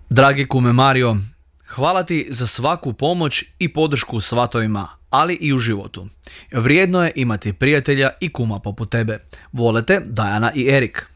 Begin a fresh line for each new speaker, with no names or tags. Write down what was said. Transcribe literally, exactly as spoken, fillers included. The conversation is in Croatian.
Dragi kume Mario, hvala ti za svaku pomoć i podršku u svatovima, ali i u životu. Vrijedno je imati prijatelja i kuma poput tebe. Vole te Dajana i Erik.